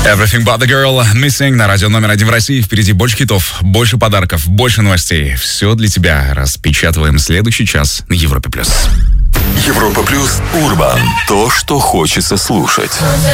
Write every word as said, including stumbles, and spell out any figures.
Everything But The Girl, Missing на радио номер один в России. Впереди больше хитов, больше подарков, больше новостей. Все для тебя. Распечатываем следующий час на Европе+. Европа Плюс Урбан. То, что хочется слушать.